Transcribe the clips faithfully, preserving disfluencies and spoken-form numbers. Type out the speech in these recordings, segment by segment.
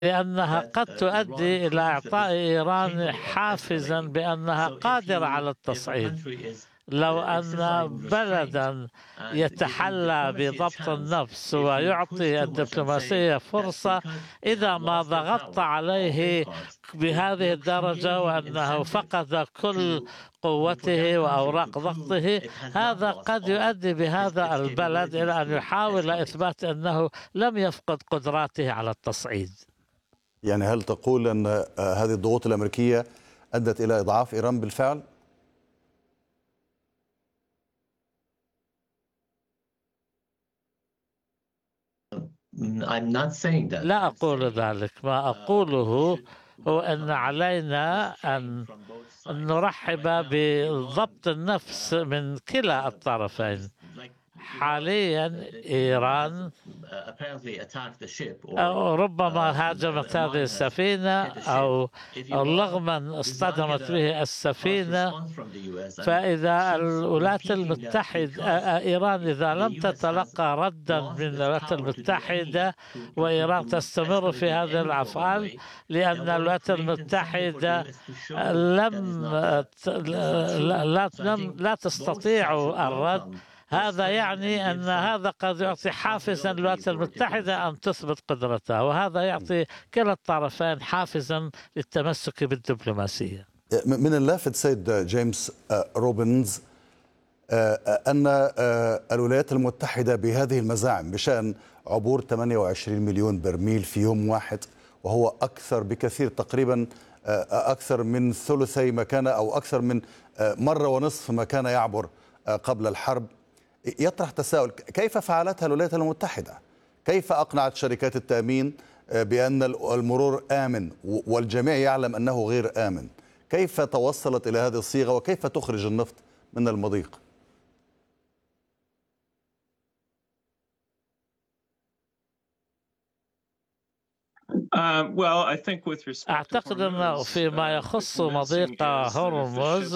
لأنها قد تؤدي إلى إعطاء إيران حافزا بأنها قادرة على التصعيد. لو أن بلدا يتحلى بضبط النفس ويعطي الدبلوماسية فرصة، إذا ما ضغطت عليه بهذه الدرجة وأنه فقد كل قوته وأوراق ضغطه، هذا قد يؤدي بهذا البلد إلى أن يحاول إثبات أنه لم يفقد قدراته على التصعيد. يعني هل تقول أن هذه الضغوط الأمريكية أدت إلى إضعاف إيران بالفعل؟ لا أقول ذلك. ما أقوله هو أن علينا أن نرحب بضبط النفس من كلا الطرفين. حاليا إيران أو ربما هاجمت هذه السفينة أو لغما اصطدمت به السفينة، فإذا الولايات المتحدة إيران إذا لم تتلقى ردا من الولايات المتحدة وإيران تستمر في هذه الأفعال، لأن الولايات المتحدة لم لا لا تستطيع الرد، هذا يعني أن هذا قد يعطي حافزا للولايات المتحدة أن تثبت قدرتها، وهذا يعطي كلا الطرفين حافزا للتمسك بالدبلوماسية. من اللافت سيد جيمس روبنز أن الولايات المتحدة بهذه المزاعم بشأن عبور ثمانية وعشرين مليون برميل في يوم واحد، وهو أكثر بكثير، تقريبا أكثر من ثلثي ما كان أو أكثر من مرة ونصف ما كان يعبر قبل الحرب، يطرح تساؤل: كيف فعلتها الولايات المتحدة؟ كيف أقنعت شركات التأمين بأن المرور آمن والجميع يعلم أنه غير آمن؟ كيف توصلت إلى هذه الصيغة وكيف تخرج النفط من المضيق؟ أعتقد أنه فيما يخص مضيق هرمز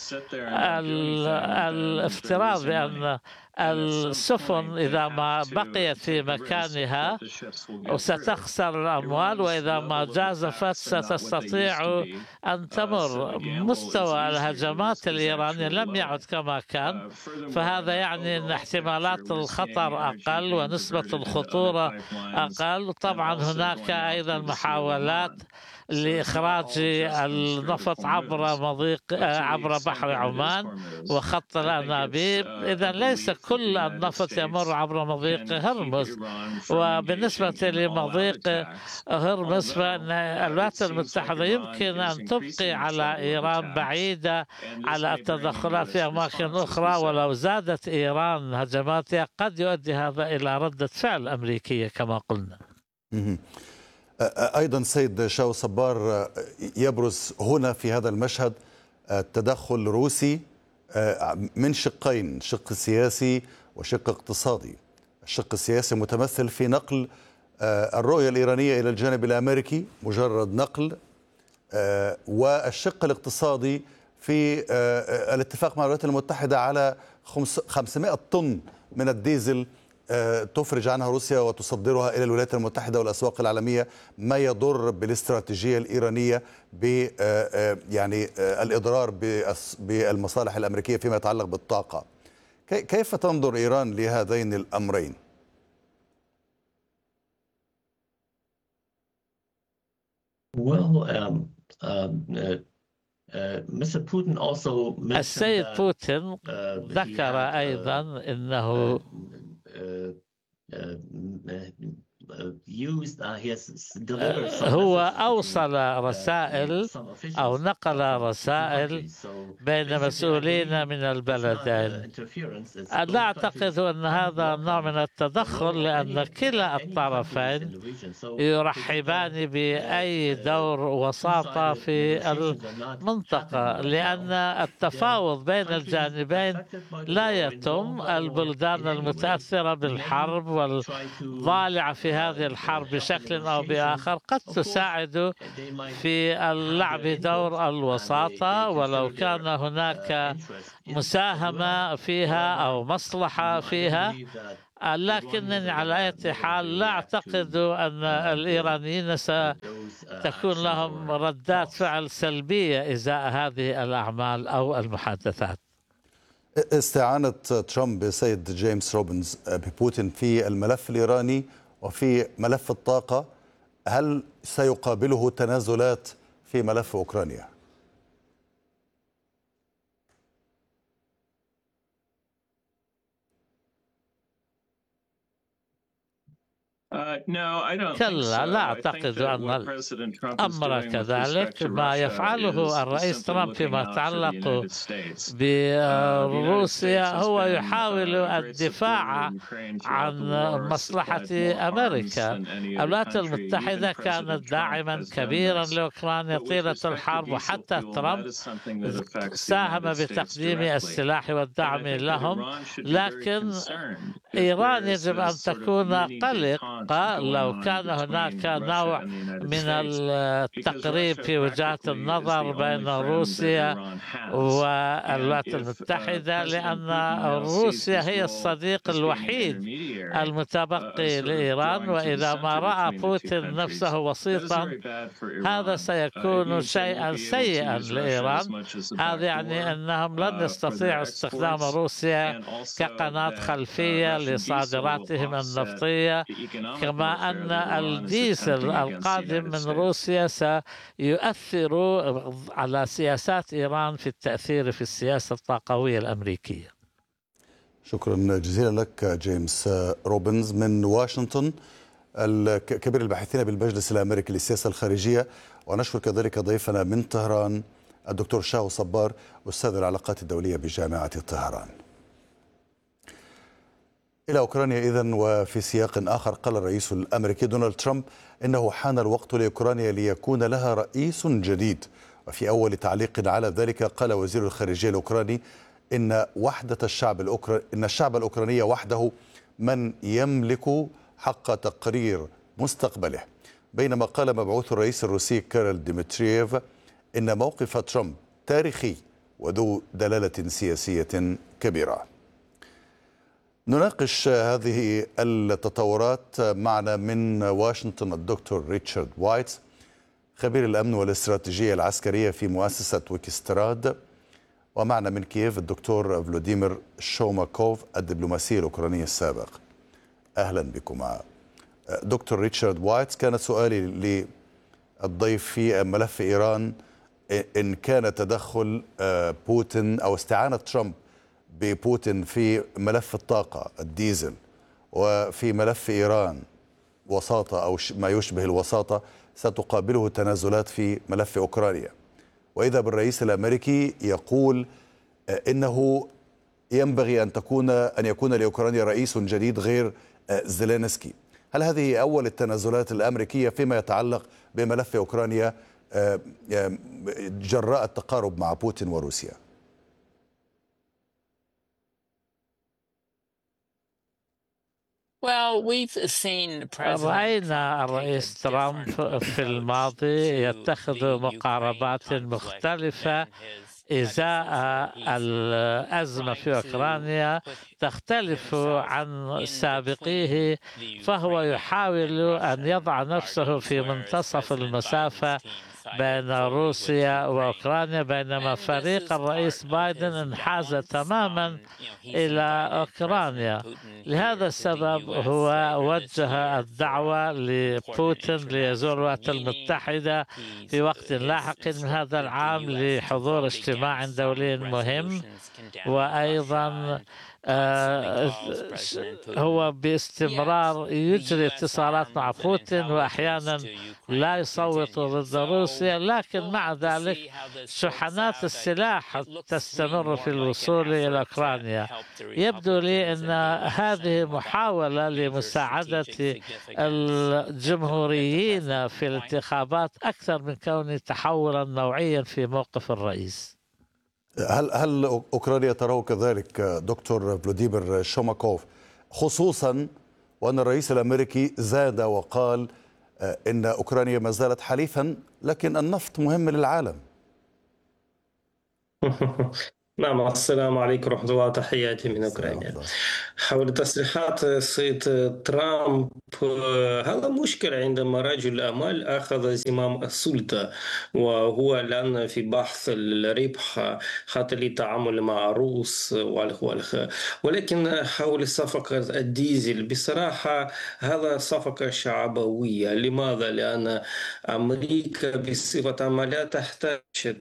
الافتراض بأن السفن إذا ما بقيت في مكانها ستخسر الأموال، وإذا ما جازفت ستستطيع أن تمر. مستوى الهجمات الإيرانية لم يعد كما كان، فهذا يعني أن احتمالات الخطر أقل ونسبة الخطورة أقل. طبعا هناك أيضا محاولات لإخراج النفط عبر مضيق عبر بحر عمان وخط الأنابيب، إذا ليس كل النفط يمر عبر مضيق هرمز. وبالنسبة لمضيق هرمز فإن الولايات المتحدة يمكن أن تبقي على إيران بعيدة على التدخلات في أماكن أخرى، ولو زادت إيران هجماتها قد يؤدي هذا إلى ردة فعل أمريكية كما قلنا. أيضا سيد شاو صبار، يبرز هنا في هذا المشهد تدخل روسي من شقين: شق سياسي وشق اقتصادي. الشق السياسي متمثل في نقل الرؤية الإيرانية إلى الجانب الأمريكي، مجرد نقل، والشق الاقتصادي في الاتفاق مع الولايات المتحدة على خمسمائة طن من الديزل تفرج عنها روسيا وتصدرها إلى الولايات المتحدة والأسواق العالمية، ما يضر بالاستراتيجية الإيرانية ب يعني الإضرار بالمصالح الأمريكية فيما يتعلق بالطاقة. كيف تنظر إيران لهذين الأمرين؟ السيد بوتين ذكر أيضا أنه هو أوصل رسائل أو نقل رسائل بين مسؤولين من البلدين. لا أعتقد أن هذا نوع من التدخل، لأن كلا الطرفين يرحبان بأي دور وساطة في المنطقة، لأن التفاوض بين الجانبين لا يتم. البلدان المتأثرة بالحرب والضالعة في هذه الحرب بشكل أو بآخر قد تساعد في اللعب دور الوساطة، ولو كان هناك مساهمة فيها أو مصلحة فيها. لكنني على أي حال لا أعتقد أن الإيرانيين ستكون لهم ردات فعل سلبية إزاء هذه الأعمال أو المحادثات. استعانة ترامب بسيد جيمس روبنز ببوتين في الملف الإيراني وفي ملف الطاقة، هل سيقابله تنازلات في ملف أوكرانيا؟ كلا، لا أعتقد أن الأمر كذلك. ما يفعله الرئيس ترامب فيما يتعلق بروسيا هو يحاول الدفاع عن مصلحة أمريكا. الولايات المتحدة كانت داعما كبيرا لأوكرانيا طيلة الحرب، وحتى ترامب ساهم بتقديم السلاح والدعم لهم، لكن إيران يجب أن تكون قلقة لو كان هناك نوع من التقريب في وجهات النظر بين روسيا والولايات المتحدة، لأن روسيا هي الصديق الوحيد المتبقي لإيران، وإذا ما رأى بوتين نفسه وسيطا هذا سيكون شيئا سيئا لإيران. هذا يعني أنهم لن يستطيعوا استخدام روسيا كقناة خلفية لصادراتهم النفطية، كما أن الديزل القادم من روسيا سيؤثر على سياسات إيران في التأثير في السياسة الطاقوية الأمريكية. شكرا جزيلا لك جيمس روبنز من واشنطن، كبير الباحثين بالمجلس الأمريكي للسياسة الخارجية. ونشكر كذلك ضيفنا من طهران الدكتور شاو صبار، أستاذ العلاقات الدولية بجامعة طهران. إلى أوكرانيا إذن، وفي سياق آخر قال الرئيس الأمريكي دونالد ترامب إنه حان الوقت لأوكرانيا ليكون لها رئيس جديد. وفي أول تعليق على ذلك قال وزير الخارجية الأوكراني إن وحدة الشعب الأوكراني إن الشعب الأوكراني وحده من يملك حق تقرير مستقبله، بينما قال مبعوث الرئيس الروسي كيرل ديمترييف إن موقف ترامب تاريخي وذو دلالة سياسية كبيرة. نناقش هذه التطورات معنا من واشنطن الدكتور ريتشارد وايت، خبير الأمن والاستراتيجية العسكرية في مؤسسة ويكستراد، ومعنا من كييف الدكتور فلوديمير شوماكوف الدبلوماسي الأوكراني السابق. أهلا بكما. دكتور ريتشارد وايت، كان سؤالي للضيف في ملف إيران إن كان تدخل بوتين أو استعانة ترامب ببوتين في ملف الطاقة الديزل وفي ملف إيران وساطة أو ما يشبه الوساطة ستقابله تنازلات في ملف أوكرانيا، وإذا بالرئيس الأمريكي يقول إنه ينبغي أن تكون أن يكون لأوكرانيا رئيس جديد غير زيلينسكي. هل هذه أول التنازلات الأمريكية فيما يتعلق بملف أوكرانيا جراء التقارب مع بوتين وروسيا؟ رأينا الرئيس ترامب في الماضي يتخذ مقاربات مختلفة إزاء الأزمة في أوكرانيا تختلف عن سابقيه، فهو يحاول أن يضع نفسه في منتصف المسافة بين روسيا وأوكرانيا، بينما فريق الرئيس بايدن انحاز تماما إلى أوكرانيا. لهذا السبب هو وجه الدعوة لبوتين ليزور الولايات المتحدة في وقت لاحق من هذا العام لحضور اجتماع دولي مهم، وأيضا آه هو باستمرار يجري اتصالات مع بوتين، وأحيانا لا يصوت ضد روسيا، لكن مع ذلك شحنات السلاح تستمر في الوصول إلى أوكرانيا. يبدو لي أن هذه محاولة لمساعدة الجمهوريين في الانتخابات أكثر من كونه تحولا نوعيا في موقف الرئيس. هل هل أوكرانيا تراه كذلك دكتور فلوديمير شوماكوف، خصوصا وأن الرئيس الأمريكي زاد وقال إن أوكرانيا ما زالت حليفا لكن النفط مهم للعالم؟ نعم، السلام عليكم ورحمة الله، تحياتي من السلام أوكرانيا. الله. حول تصريحات السيد ترامب، آه، هذا مشكل عندما رجل الأعمال أخذ زمام السلطة وهو الآن في بحث الربح حتى للتعامل مع الروس والخ والخ. ولكن حول صفقة الديزل بصراحة هذا صفقة شعبوية. لماذا؟ لأن أمريكا بصفة عامة لا تحتاج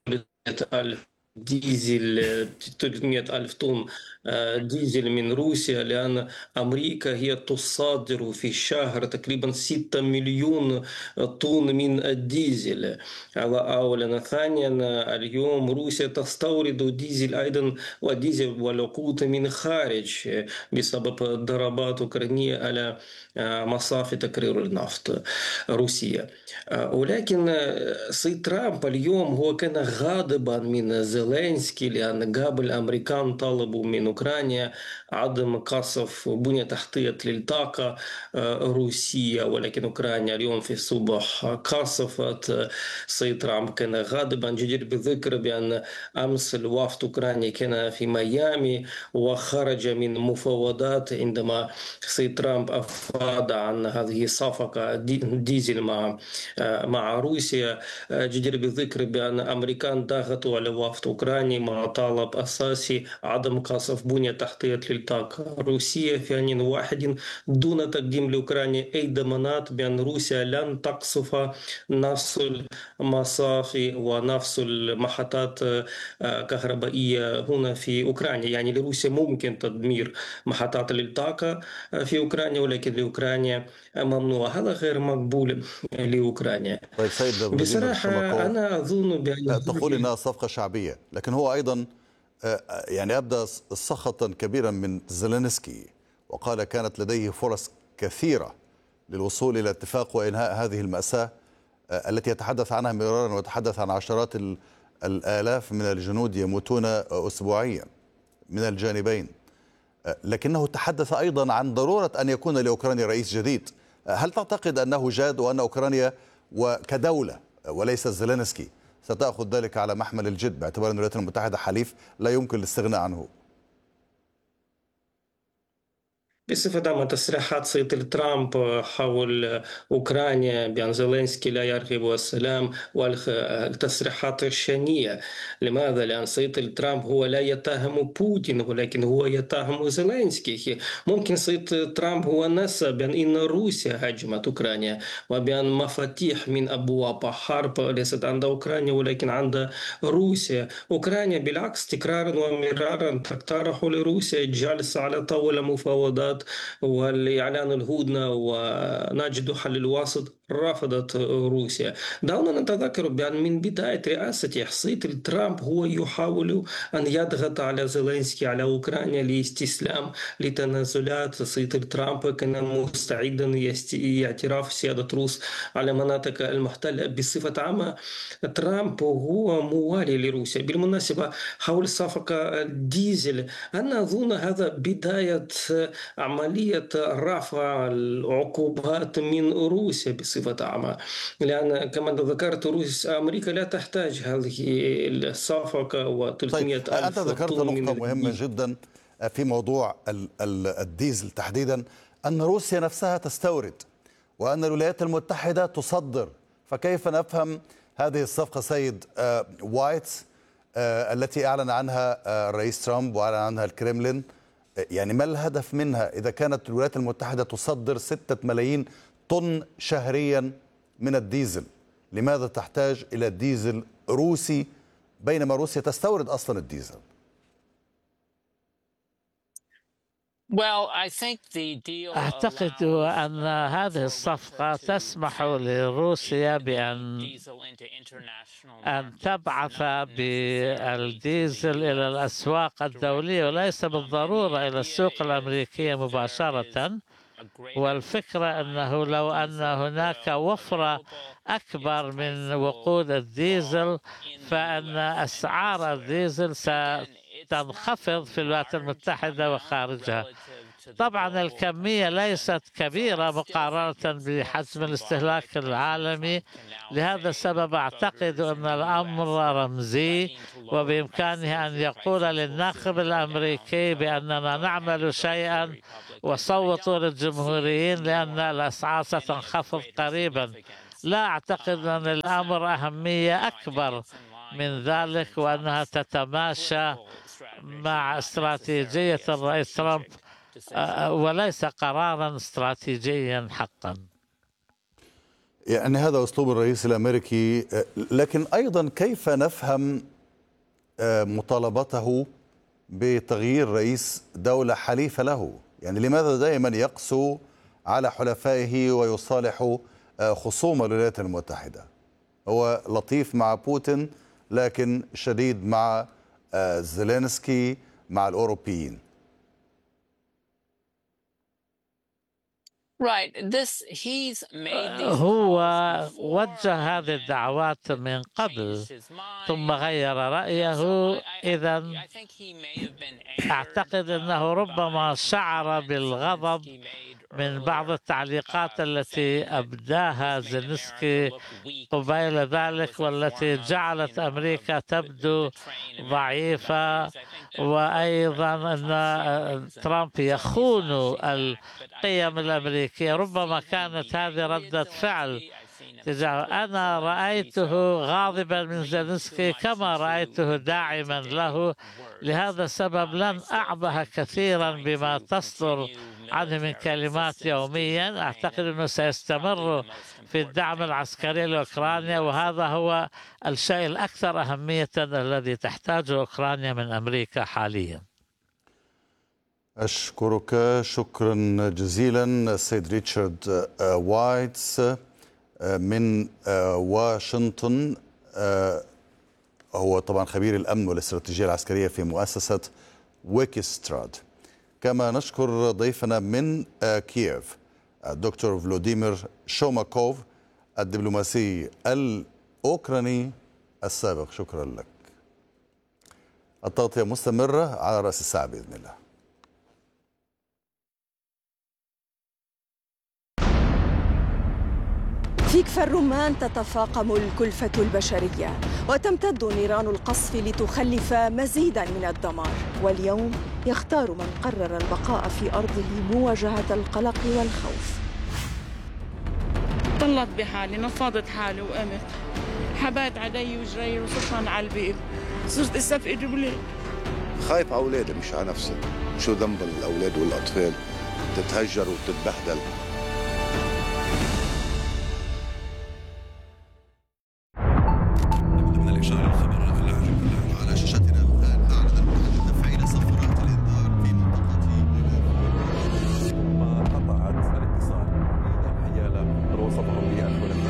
ديزل ثلاثمئة ألف طن آه، ديزل من روسيا، لأن أمريكا هي تصادر في الشهر تقريبا ستة مليون طن من الديزل. هذا أولا. ثانيا، اليوم روسيا تستورد ديزل أيضا وديزل والوقود من خارج بسبب ضربات أوكرانية على آه، مصافي تكرير النفط روسيا. آه، ولكن آه، سيد ترامب اليوم هو كان غاضبا من زيلينسكي، لأن قبل الأمريكان طلبوا من أوكرانيا عدم قصف بنية تحتية للطاقة آه، روسية، ولكن أوكرانيا اليوم في الصباح قصفت. آه، سيد ترامب كان غاضبا. جدير بالذكر بأن أمس الوفد الأوكراني كان في ميامي وخرج من مفاوضات عندما سيد ترامب أفاد عن هذه الصفقة ديزل مع مع روسيا. جدير بالذكر بأن الأمريكان ضغطوا على وفد أوكراني مع طلب أساسي عدم قصف بنية تحتية للطاقة روسية في آن واحد، دون تقديم لأوكرانيا أي ضمانات بأن روسيا لن تقصف نفس المصافي ونفس المحطات كهربائية هنا في أوكرانيا. يعني لروسيا ممكن تدمير محطات للطاقة في أوكرانيا، ولكن لأوكرانيا ممنوع. هذا غير مقبول لأوكرانيا. طيب سيد فلاديمير بصراحة شماكوف، أنا أظن بأن تقول انها صفقه شعبيه، لكن هو ايضا آه، يعني ابدى سخطا كبيرا من زيلينسكي، وقال كانت لديه فرص كثيره للوصول الى اتفاق وانهاء هذه الماساه آه، التي يتحدث عنها مرارا، ويتحدث عن عشرات ال- الالاف من الجنود يموتون اسبوعيا من الجانبين. آه، لكنه تحدث ايضا عن ضروره ان يكون لاوكرانيا رئيس جديد. آه، هل تعتقد انه جاد، وان اوكرانيا وكدوله وليس زيلينسكي ستأخذ ذلك على محمل الجد، باعتبار أن الولايات المتحدة حليف لا يمكن الاستغناء عنه؟ بصفة عامة تصريحات سيد ترامب حول أوكرانيا بأن زيلينسكي لا يرغب السلام والتصريحات الشنيعة. لماذا؟ لأن سيد ترامب هو لا يتهم بوتين، ولكن هو يتهم زيلينسكي. ممكن سيد ترامب هو نسى بأن إن روسيا هاجمت أوكرانيا وبأن مفاتيح من أبواب حرب ليست عند أوكرانيا ولكن عند روسيا. أوكرانيا بالعكس تكرارا ومرارا تقترح لروسيا الجلسة على طاولة مفاوضات والإعلان الهدنة ونجد حل الوسط. رفضت روسيا. دعونا نتذكر بأن من بداية رئاسته سيد ترامب هو يحاول أن يضغط على زيلينسكي على أوكرانيا لاستسلام لتنازلات. سيد ترامب كان مستعدا لاعتراف سيادة روس على مناطق المحتلة. بصفة عامة ترامب هو موالي لروسيا. بالمناسبة حول صفقة الديزل، أنا أظن هذا بداية عملية رفع العقوبات من روسيا بصفة عامة، لأن كما ذكرت روسيا أمريكا لا تحتاج هذه الصفقة طيب و300 أنت ألف ذكرت طن من نقطة مهمة الديزل. جدا في موضوع ال- ال- الديزل تحديدا، أن روسيا نفسها تستورد وأن الولايات المتحدة تصدر. فكيف نفهم هذه الصفقة سيد آه، وايت آه، التي أعلن عنها آه، الرئيس ترامب وأعلن عنها الكريملين؟ آه، يعني ما الهدف منها إذا كانت الولايات المتحدة تصدر ستة ملايين طن شهريا من الديزل؟ لماذا تحتاج إلى ديزل روسي بينما روسيا تستورد أصلا الديزل؟ أعتقد أن هذه الصفقة تسمح لروسيا بأن أن تبعث بالديزل إلى الأسواق الدولية وليس بالضرورة إلى السوق الأمريكية مباشرة. والفكرة أنه لو أن هناك وفرة أكبر من وقود الديزل فإن أسعار الديزل ستنخفض في الولايات المتحدة وخارجها. طبعا الكمية ليست كبيرة مقارنة بحجم الاستهلاك العالمي. لهذا السبب أعتقد أن الأمر رمزي، وبإمكانه أن يقول للناخب الأمريكي بأننا نعمل شيئا وصوتوا للجمهوريين لأن الأسعار ستنخفض قريبا. لا أعتقد أن الأمر أهمية أكبر من ذلك، وأنها تتماشى مع استراتيجية الرئيس ترامب وليس قرارا استراتيجيا حقا. يعني هذا أسلوب الرئيس الأمريكي، لكن أيضا كيف نفهم مطالبته بتغيير رئيس دولة حليفة له؟ يعني لماذا دائما يقسو على حلفائه ويصالح خصوم الولايات المتحدة؟ هو لطيف مع بوتين لكن شديد مع زيلينسكي مع الأوروبيين. هو وجه هذه الدعوات من قبل ثم غير رأيه. إذا أعتقد أنه ربما شعر بالغضب من بعض التعليقات التي أبداها زيلينسكي قبيل ذلك، والتي جعلت أمريكا تبدو ضعيفة، وأيضا أن ترامب يخون القيم الأمريكية. ربما كانت هذه ردة فعل تجاه. أنا رأيته غاضبا من زيلينسكي كما رأيته داعما له. لهذا السبب لن أعبه كثيرا بما تصدر عنه من كلمات يوميا. أعتقد أنه سيستمر في الدعم العسكري لأوكرانيا، وهذا هو الشيء الأكثر أهمية الذي تحتاجه أوكرانيا من أمريكا حاليا. أشكرك شكرا جزيلا السيد ريتشارد وايتس من واشنطن. هو طبعا خبير الأمن والاستراتيجية العسكرية في مؤسسة ويكستراد. كما نشكر ضيفنا من كييف الدكتور فلوديمير شوماكوف الدبلوماسي الأوكراني السابق. شكرا لك. التغطية مستمرة على رأس الساعة بإذن الله. في كفر الرمان تتفاقم الكلفة البشرية وتمتد نيران القصف لتخلف مزيدا من الدمار، واليوم يختار من قرر البقاء في أرضه مواجهة القلق والخوف. طلت بحالي، نفضت حالي وقمت، حبيت علي وجري وصرت على البيت، صرت استفقد بليل. خايف على أولادي مش على نفسي. شو ذنب الأولاد والأطفال تتهجر وتتبهدل؟